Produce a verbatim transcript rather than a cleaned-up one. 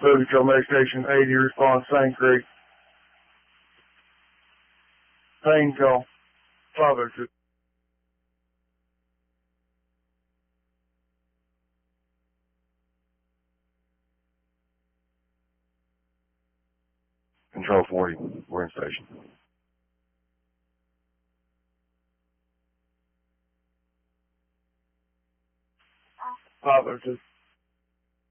Movie Control Med Station eighty, response Sand Creek. Pain call. Father to Control forty, we're in station. Father to